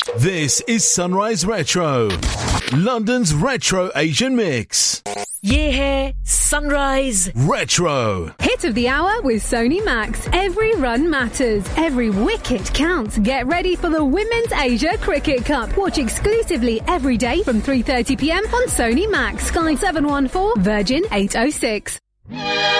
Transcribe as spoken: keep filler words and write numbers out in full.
This is Sunrise Retro, London's retro Asian mix. Yeah, here, Sunrise Retro. Hit of the hour with Sony Max. Every run matters. Every wicket counts. Get ready for the Women's Asia Cricket Cup. Watch exclusively every day from three thirty p m on Sony Max. Sky seven one four, Virgin eight oh six.